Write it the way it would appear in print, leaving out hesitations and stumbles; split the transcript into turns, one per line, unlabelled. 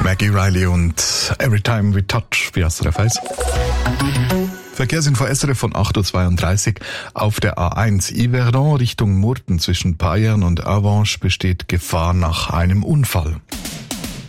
Maggie Riley und Every Time We Touch bei SRF 1. Verkehrsinfo SRF von 8.32 Uhr. Auf der A1 Yverdon Richtung Murten zwischen Payern und Avanches besteht Gefahr nach einem Unfall.